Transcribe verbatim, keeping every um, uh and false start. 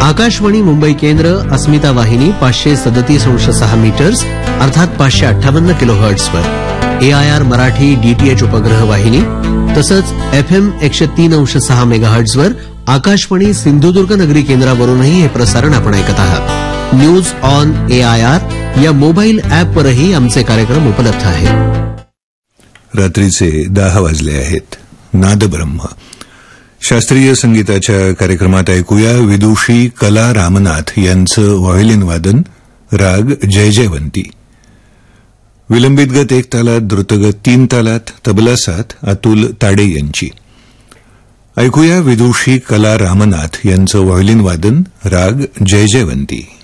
आकाशवाणी मुंबई केंद्र अस्मिता वाहिनी पाचशे सदतीस अंश सहा मीटर्स अर्थात पाचशे अठ्ठावन्न किलोहर्ट्झवर, एआयआर मराठी डीटीएच उपग्रह वाहिनी तसंच एफएम एकशे तीन अंश सहा मेगाहर्ट्झवर आकाशवाणी सिंधुदुर्ग नगरी केंद्रावरूनही हे प्रसारण आपण ऐकत आहात. न्यूज ऑन एआयआर या मोबाईल अॅपवरही आमचे कार्यक्रम उपलब्ध आहेत. रात्रीचे दहा वाजले आहेत. नादब्रह्म शास्त्रीय संगीताच्या कार्यक्रमात ऐकूया विदुषी कला रामनाथ यांचं व्हायोलिन वादन, राग जयजयवंती. विलंबित गत एक तालात, द्रुतगत तीन तालात, तबला साथ अतुल ताडे यांची. ऐकूया विदुषी कला रामनाथ यांचं व्हायोलिन वादन, राग जयजयवंती.